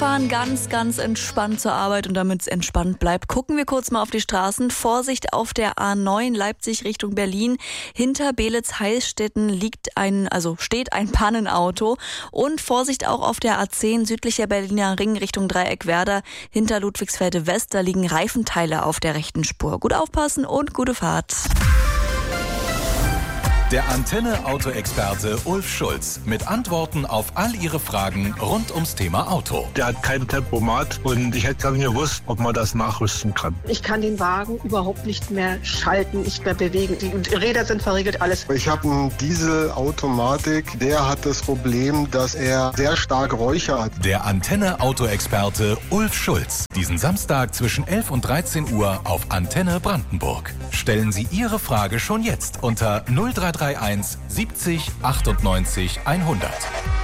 fahren ganz, ganz entspannt zur Arbeit und damit es entspannt bleibt, gucken wir kurz mal auf die Straßen. Vorsicht auf der A9 Leipzig Richtung Berlin. Hinter Beelitz-Heilstätten steht ein Pannenauto. Und Vorsicht auch auf der A10 südlicher Berliner Ring Richtung Dreieckwerder. Hinter Ludwigsfelde West, da liegen Reifenteile auf der rechten Spur. Gut aufpassen und gute Fahrt. Der Antenne-Auto-Experte Ulf Schulz mit Antworten auf all Ihre Fragen rund ums Thema Auto. Der hat kein Tempomat und ich hätte gar nicht gewusst, ob man das nachrüsten kann. Ich kann den Wagen überhaupt nicht mehr schalten, nicht mehr bewegen. Die Räder sind verriegelt, alles. Ich habe einen Dieselautomatik, der hat das Problem, dass er sehr stark Räucher hat. Der Antenne-Auto-Experte Ulf Schulz. Diesen Samstag zwischen 11 und 13 Uhr auf Antenne Brandenburg. Stellen Sie Ihre Frage schon jetzt unter 0331 70 98 100.